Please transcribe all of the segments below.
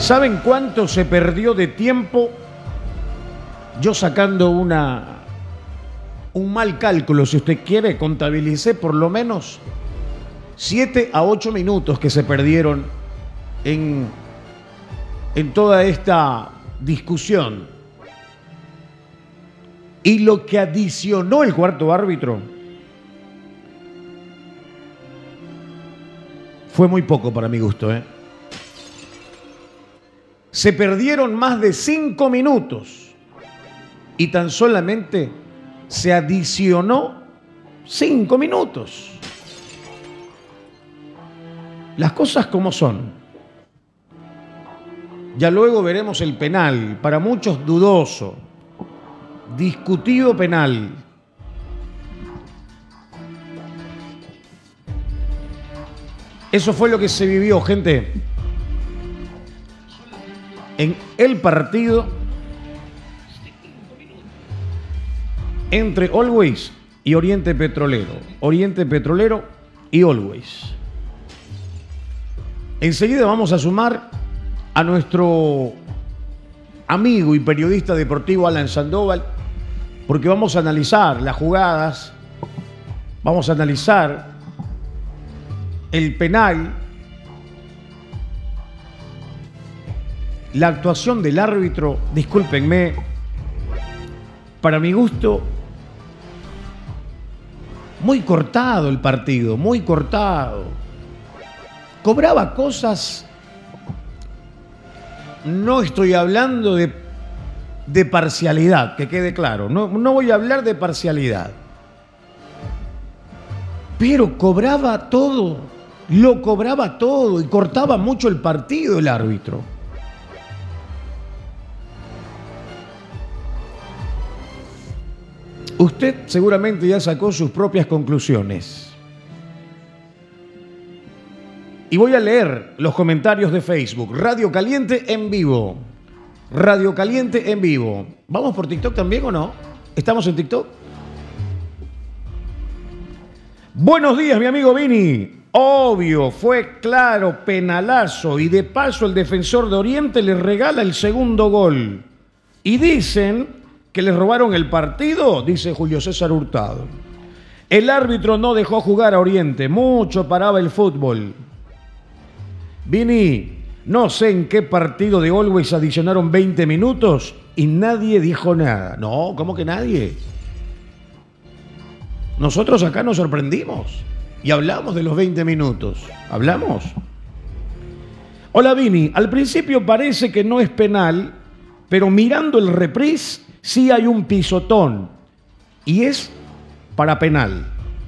¿Saben cuánto se perdió de tiempo? Yo sacando un mal cálculo, si usted quiere, contabilicé por lo menos 7 a 8 minutos que se perdieron en toda esta discusión. Y lo que adicionó el cuarto árbitro fue muy poco para mi gusto, ¿eh? Se perdieron más de 5 minutos y tan solamente se adicionó 5 minutos. Las cosas como son. Ya luego veremos el penal, para muchos dudoso, discutido penal. Eso fue lo que se vivió, gente, en el partido entre Always y Oriente Petrolero. Oriente Petrolero y Always. Enseguida vamos a sumar a nuestro amigo y periodista deportivo Alan Sandoval, porque vamos a analizar las jugadas, vamos a analizar el penal, la actuación del árbitro. Discúlpenme, para mi gusto, muy cortado el partido, muy cortado. Cobraba cosas, no estoy hablando de parcialidad, que quede claro, no voy a hablar de parcialidad, pero cobraba todo, lo cobraba todo y cortaba mucho el partido el árbitro. Usted seguramente ya sacó sus propias conclusiones. Y voy a leer los comentarios de Facebook. Radio Caliente en vivo. Radio Caliente en vivo. ¿Vamos por TikTok también o no? ¿Estamos en TikTok? Buenos días, mi amigo Vini. Obvio, fue claro, penalazo. Y de paso el defensor de Oriente le regala el segundo gol. Y dicen que le robaron el partido, dice Julio César Hurtado. El árbitro no dejó jugar a Oriente. Mucho paraba el fútbol. Vini, no sé en qué partido de Always adicionaron 20 minutos y nadie dijo nada. No, ¿cómo que nadie? Nosotros acá nos sorprendimos y hablamos de los 20 minutos. ¿Hablamos? Hola Vini, al principio parece que no es penal, pero mirando el reprise sí hay un pisotón y es para penal.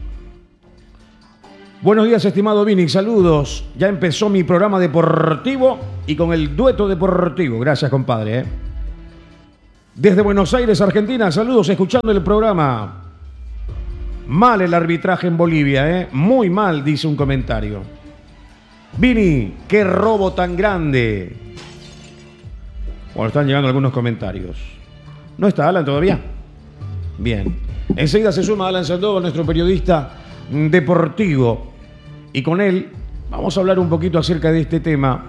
Buenos días, estimado Vini, saludos. Ya empezó mi programa deportivo y con el dueto deportivo. Gracias, compadre. Desde Buenos Aires, Argentina, saludos, escuchando el programa. Mal el arbitraje en Bolivia, muy mal, dice un comentario. Vini, qué robo tan grande. Bueno, están llegando algunos comentarios. ¿No está Alan todavía? Bien. Enseguida se suma Alan Sandoval, nuestro periodista deportivo. Y con él vamos a hablar un poquito acerca de este tema.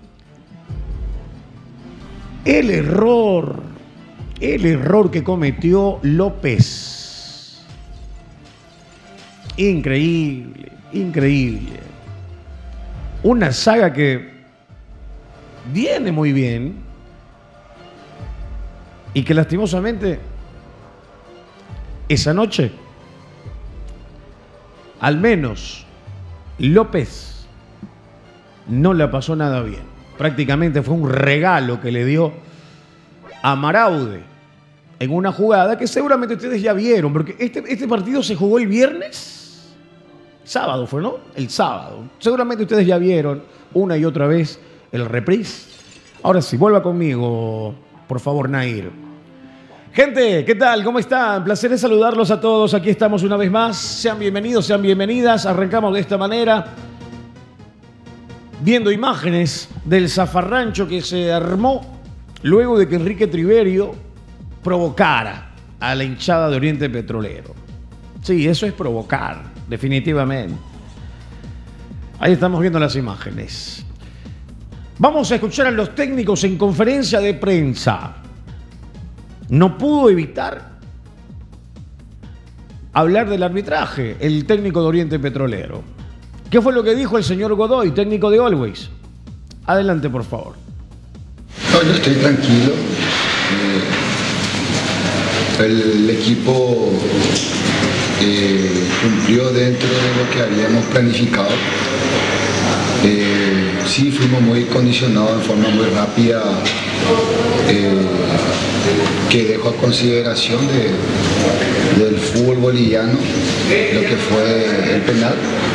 El error que cometió López. Increíble, increíble. Una saga que viene muy bien y que lastimosamente esa noche, al menos López no la pasó nada bien. Prácticamente fue un regalo que le dio a Maraude en una jugada que seguramente ustedes ya vieron, porque este partido se jugó el viernes, sábado fue, ¿no? El sábado. Seguramente ustedes ya vieron una y otra vez el reprise. Ahora sí, vuelva conmigo, por favor, Nair. Gente, ¿qué tal? ¿Cómo están? Placer de saludarlos a todos. Aquí estamos una vez más. Sean bienvenidos, sean bienvenidas. Arrancamos de esta manera, viendo imágenes del zafarrancho que se armó luego de que Enrique Triverio provocara a la hinchada de Oriente Petrolero. Sí, eso es provocar, definitivamente. Ahí estamos viendo las imágenes. Vamos a escuchar a los técnicos en conferencia de prensa. No pudo evitar hablar del arbitraje, el técnico de Oriente Petrolero. ¿Qué fue lo que dijo el señor Godoy, técnico de Always? Adelante, por favor. No, yo estoy tranquilo. El equipo cumplió dentro de lo que habíamos planificado. Sí, fuimos muy condicionados en forma muy rápida, que dejo a consideración del fútbol boliviano lo que fue el penal.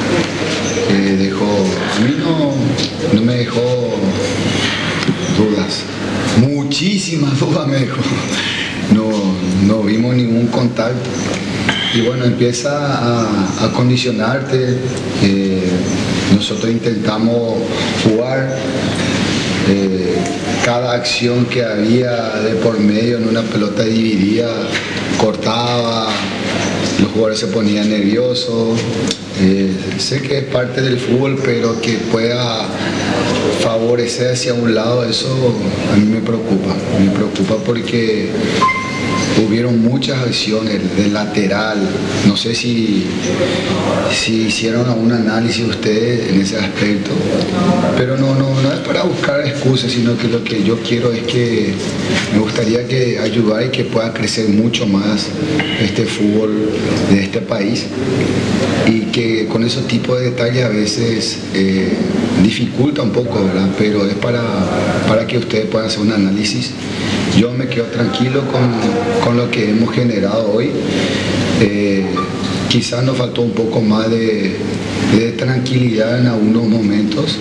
A mí no me dejó dudas, muchísimas dudas me dejó. No vimos ningún contacto y bueno, empieza a condicionarte. Nosotros intentamos jugar, cada acción que había de por medio en una pelota dividida cortaba, los jugadores se ponían nerviosos. Sé que es parte del fútbol, pero que pueda favorecer hacia un lado, eso a mí me preocupa porque hubieron muchas acciones de lateral. No sé si hicieron algún análisis ustedes en ese aspecto, pero no es para buscar excusas, sino que lo que yo quiero es que me gustaría que ayudar y que pueda crecer mucho más este fútbol de este país, y que con esos tipos de detalles a veces dificulta un poco, ¿verdad? Pero es para que ustedes puedan hacer un análisis. Yo me quedo tranquilo con lo que hemos generado hoy. Quizás nos faltó un poco más de tranquilidad en algunos momentos,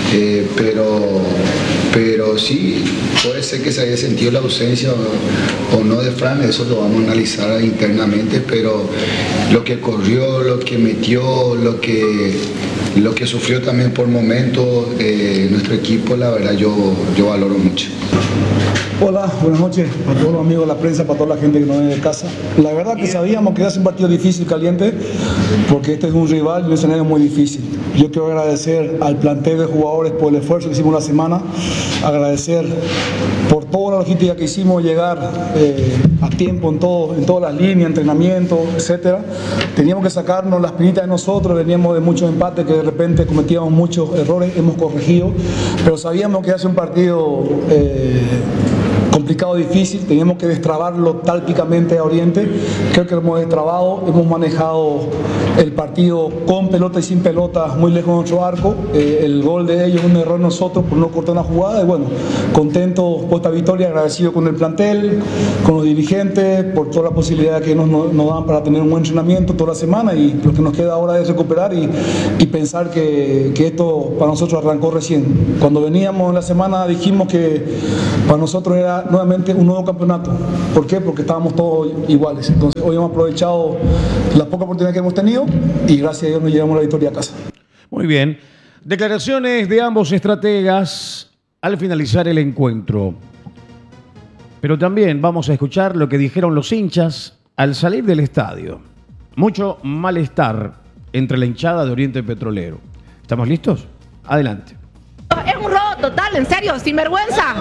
pero sí, puede ser que se haya sentido la ausencia o no de Fran, eso lo vamos a analizar internamente, pero lo que corrió, lo que metió, lo que sufrió también por momentos nuestro equipo, la verdad yo valoro mucho. Hola, buenas noches a todos los amigos de la prensa, para toda la gente que nos ve de casa. La verdad que sabíamos que iba a ser un partido difícil, caliente, porque este es un rival y un escenario muy difícil. Yo quiero agradecer al plantel de jugadores por el esfuerzo que hicimos la semana, agradecer por toda la logística que hicimos, llegar a tiempo en todas las líneas, entrenamiento, etc. Teníamos que sacarnos las pinitas de nosotros, veníamos de muchos empates que de repente cometíamos muchos errores, hemos corregido, pero sabíamos que iba a ser un partido complicado, difícil, teníamos que destrabarlo tácticamente a Oriente. Creo que lo hemos destrabado, hemos manejado el partido con pelota y sin pelota muy lejos de nuestro arco. El gol de ellos es un error de nosotros por no cortar una jugada, y bueno, contento por esta victoria, agradecido con el plantel, con los dirigentes, por toda la posibilidad que nos dan para tener un buen entrenamiento toda la semana, y lo que nos queda ahora es recuperar y pensar que esto para nosotros arrancó recién. Cuando veníamos en la semana dijimos que para nosotros era nuevamente un nuevo campeonato. ¿Por qué? Porque estábamos todos iguales. Entonces hoy hemos aprovechado la poca oportunidad que hemos tenido y gracias a Dios nos llevamos la victoria a casa. Muy bien. Declaraciones de ambos estrategas al finalizar el encuentro. Pero también vamos a escuchar lo que dijeron los hinchas al salir del estadio. Mucho malestar entre la hinchada de Oriente Petrolero. ¿Estamos listos? Adelante. Es un robo total, en serio, sinvergüenza.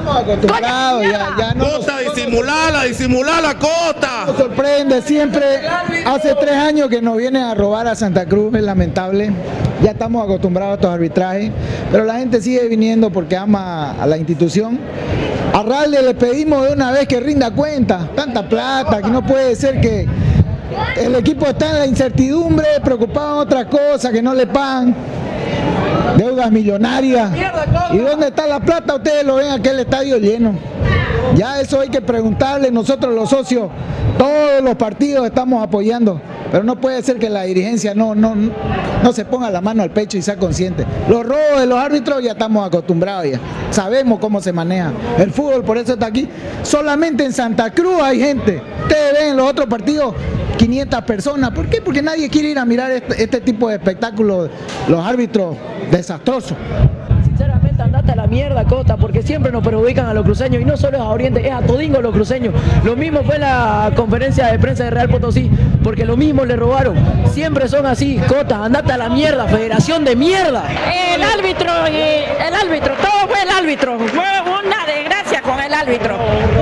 Ya no Cota, disimulala, Cota. Nos sorprende siempre. Hace 3 años que nos vienen a robar a Santa Cruz, es lamentable. Ya estamos acostumbrados a estos arbitrajes, pero la gente sigue viniendo porque ama a la institución. A Ralde le pedimos de una vez que rinda cuenta. Tanta plata, que no puede ser que el equipo está en la incertidumbre, preocupado en otras cosas, que no le pagan. Deudas millonarias. ¿Y dónde está la plata? Ustedes lo ven, aquel estadio lleno. Ya eso hay que preguntarle. Nosotros los socios, todos los partidos estamos apoyando, pero no puede ser que la dirigencia no se ponga la mano al pecho y sea consciente. Los robos de los árbitros ya estamos acostumbrados, ya sabemos cómo se maneja el fútbol, por eso está aquí. Solamente en Santa Cruz hay gente. Ustedes ven en los otros partidos 500 personas. ¿Por qué? Porque nadie quiere ir a mirar este tipo de espectáculos, los árbitros desastrosos. Sinceramente, andate a la mierda, Cota, porque siempre nos perjudican a los cruceños, y no solo es a Oriente, es a todingo los cruceños. Lo mismo fue la conferencia de prensa de Real Potosí, porque lo mismo le robaron. Siempre son así, Cota, andate a la mierda, federación de mierda. El árbitro, todo fue el árbitro. árbitro. Fue una desgracia con el árbitro.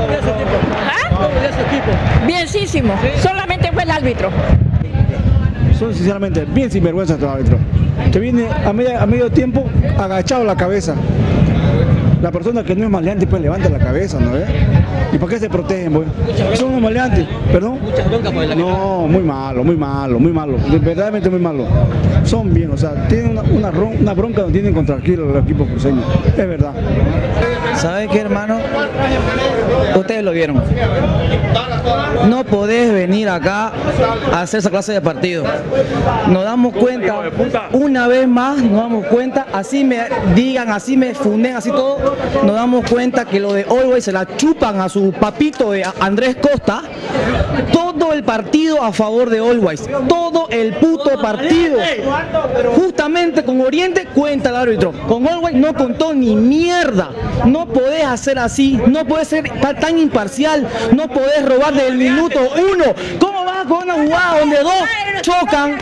¿Ah? Bienísimo. Solamente fue el árbitro. Son sinceramente bien sinvergüenza estos árbitros. Que viene a medio tiempo agachado la cabeza. La persona que no es maleante pues levanta la cabeza, ¿no ves? ¿Y por qué se protegen, pues? Son unos maleantes, ¿perdón? No, muy malo. Verdaderamente muy malo. Son bien, o sea, tienen una bronca que tienen contra aquí los equipos cruceños. Es verdad. ¿Sabe qué, hermano? Ustedes lo vieron. No podés venir acá a hacer esa clase de partido. Nos damos cuenta, una vez más, nos damos cuenta, así me digan, así me funden, así todo, nos damos cuenta que lo de Always se la chupan a su papito de Andrés Costa. Todo el partido a favor de Always, todo el puto partido. Justamente con Oriente cuenta el árbitro, con Always no contó ni mierda. No podés hacer así, no podés ser tan imparcial, no podés robar del minuto 1. ¿Cómo vas con una jugada donde dos chocan?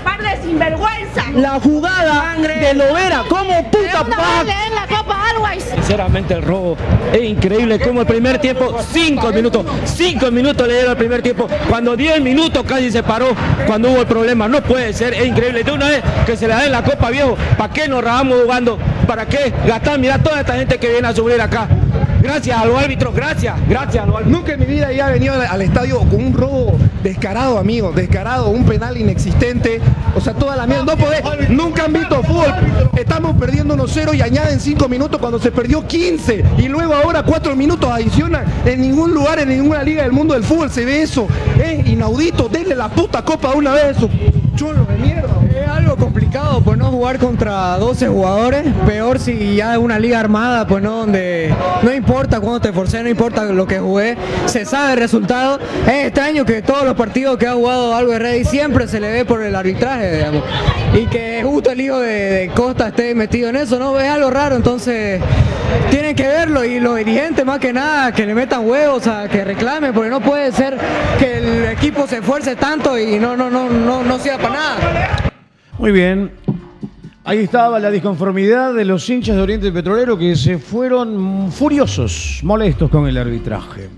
La jugada de Lovera, ¿cómo puta pasa? Sinceramente el robo es increíble, como el primer tiempo, 5 minutos le dieron el primer tiempo, cuando 10 minutos casi se paró, cuando hubo el problema. No puede ser, es increíble. De una vez que se le den la copa, viejo, ¿para qué nos rajamos jugando? ¿Para qué gastar? Mirá toda esta gente que viene a subir acá. Gracias a los árbitros, gracias a los árbitros. Nunca en mi vida había venido al estadio con un robo descarado, amigo, descarado, un penal inexistente, o sea, toda la mierda, no podés, nunca han visto fútbol, estamos perdiendo 1-0 y añaden 5 minutos cuando se perdió 15, y luego ahora 4 minutos adicionan. En ningún lugar, en ninguna liga del mundo del fútbol se ve eso, es inaudito. Denle la puta copa de una vez, esos cholos de mierda. Es algo complicado, pues no jugar contra 12 jugadores, peor si ya es una liga armada, pues no, donde no importa cuándo te esforcé, no importa lo que jugué, se sabe el resultado. Es extraño que todos los partidos que ha jugado Always Ready siempre se le ve por el arbitraje, digamos, y que justo el hijo de Costa esté metido en eso, ¿no? Es algo raro, entonces tienen que verlo, y los dirigentes más que nada que le metan huevos, a que reclamen, porque no puede ser que el equipo se esfuerce tanto y no sirva para nada. Muy bien. Ahí estaba la disconformidad de los hinchas de Oriente Petrolero, que se fueron furiosos, molestos con el arbitraje.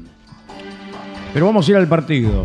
Pero vamos a ir al partido.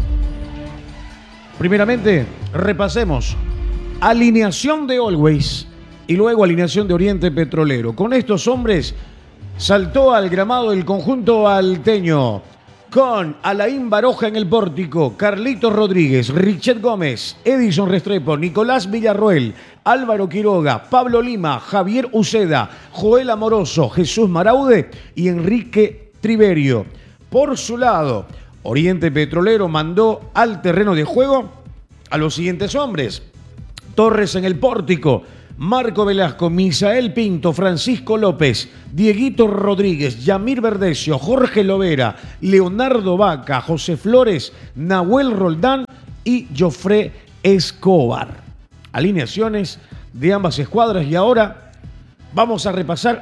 Primeramente, repasemos alineación de Always y luego alineación de Oriente Petrolero. Con estos hombres saltó al gramado el conjunto alteño, con Alain Baroja en el pórtico, Carlitos Rodríguez, Richet Gómez, Edison Restrepo, Nicolás Villarroel, Álvaro Quiroga, Pablo Lima, Javier Uceda, Joel Amoroso, Jesús Maraude y Enrique Triverio. Por su lado, Oriente Petrolero mandó al terreno de juego a los siguientes hombres: Torres en el pórtico, Marco Velasco, Misael Pinto, Francisco López, Dieguito Rodríguez, Yamir Verdecio, Jorge Lovera, Leonardo Vaca, José Flores, Nahuel Roldán y Jofré Escobar. Alineaciones de ambas escuadras, y ahora vamos a repasar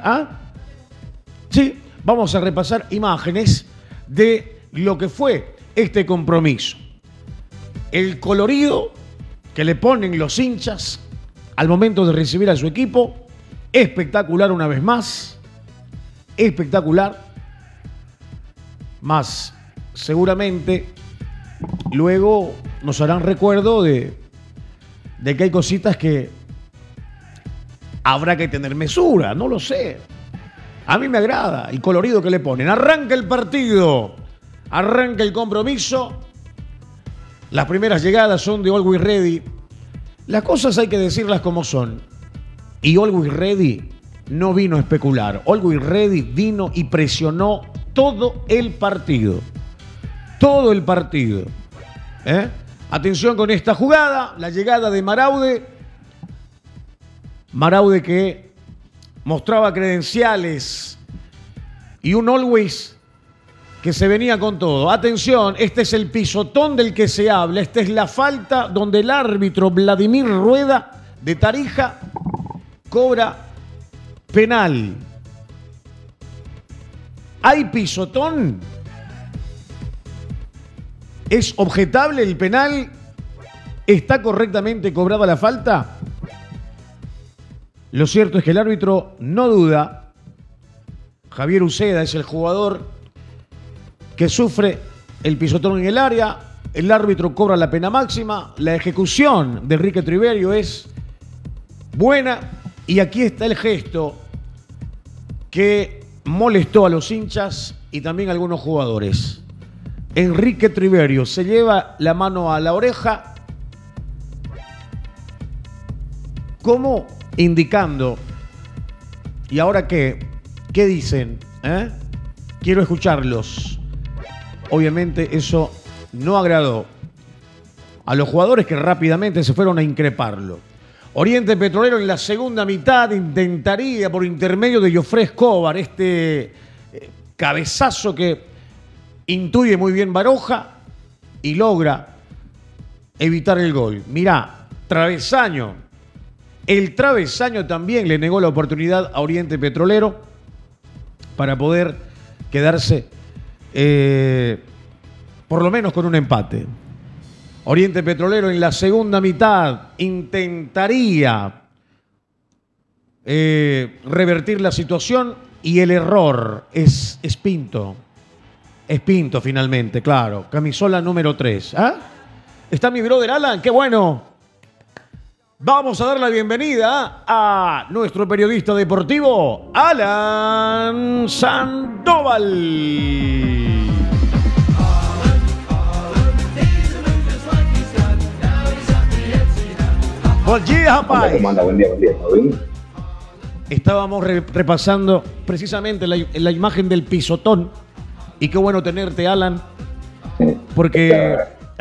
vamos a repasar imágenes de lo que fue este compromiso. El colorido que le ponen los hinchas al momento de recibir a su equipo, espectacular una vez más, espectacular. Más seguramente luego nos harán recuerdo de que hay cositas que habrá que tener mesura, no lo sé. A mí me agrada el colorido que le ponen. Arranca el partido, arranca el compromiso. Las primeras llegadas son de Always Ready. Las cosas hay que decirlas como son. Y Always Ready no vino a especular. Always Ready vino y presionó todo el partido. Todo el partido. Atención con esta jugada. La llegada de Maraude. Maraude que mostraba credenciales. Y un Always que se venía con todo. Atención, este es el pisotón del que se habla. Esta es la falta donde el árbitro Vladimir Rueda de Tarija cobra penal. ¿Hay pisotón? ¿Es objetable el penal? ¿Está correctamente cobrada la falta? Lo cierto es que el árbitro no duda Javier Uceda es el jugador que sufre el pisotón en el área. El árbitro cobra la pena máxima. La ejecución de Enrique Triverio es buena. Y aquí está el gesto que molestó a los hinchas y también a algunos jugadores. Enrique Triverio se lleva la mano a la oreja como indicando, ¿y ahora qué? ¿Qué dicen? Quiero escucharlos. Obviamente eso no agradó a los jugadores, que rápidamente se fueron a increparlo. Oriente Petrolero en la segunda mitad intentaría por intermedio de Jofré Escobar este cabezazo que intuye muy bien Baroja y logra evitar el gol. Mirá, travesaño. El travesaño también le negó la oportunidad a Oriente Petrolero para poder quedarse por lo menos con un empate. Oriente Petrolero en la segunda mitad intentaría revertir la situación y el error es Pinto. Es Pinto finalmente, claro. Camisola número 3. ¿Está mi brother Alan? ¡Qué bueno! Vamos a dar la bienvenida a nuestro periodista deportivo, Alan Sandoval. Buen día, rapaz. ¿Cómo anda? Buen día, ¿todo bien? Estábamos repasando precisamente la imagen del pisotón. Y qué bueno tenerte, Alan. Porque...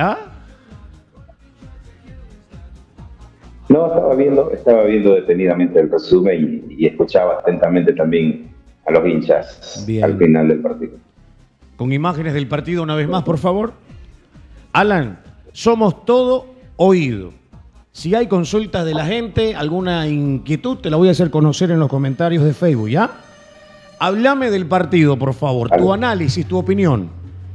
No, estaba viendo detenidamente el resumen y escuchaba atentamente también a los hinchas. Bien. Al final del partido. Con imágenes del partido una vez más, por favor. Alan, somos todo oído. Si hay consultas de la gente, alguna inquietud, te la voy a hacer conocer en los comentarios de Facebook, ¿ya? Háblame del partido, por favor. Tu análisis, tu opinión.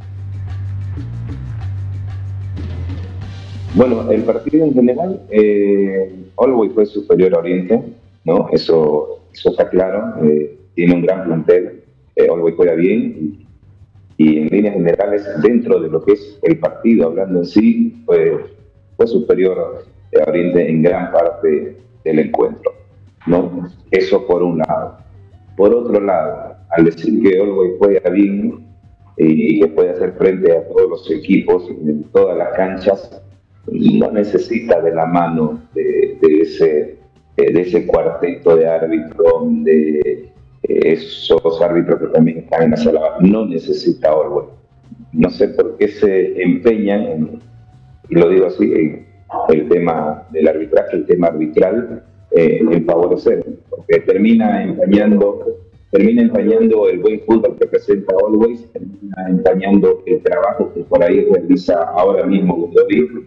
Bueno, el partido en general, Always fue superior a Oriente, ¿no? Eso está claro. Tiene un gran plantel. Always juega bien y en líneas generales, dentro de lo que es el partido, hablando en sí, fue superior a Oriente en gran parte del encuentro, ¿no? Eso por un lado. Por otro lado, al decir que Always juega bien y que puede hacer frente a todos los equipos en todas las canchas, no necesita de la mano de ese cuarteto de árbitros, de esos árbitros que también están en la sala. No necesita Always. No sé por qué se empeñan, y lo digo así, en el tema del arbitraje, el tema arbitral, en favorecer, porque termina empañando el buen fútbol que presenta Always, termina empañando el trabajo que por ahí realiza ahora mismo Godoy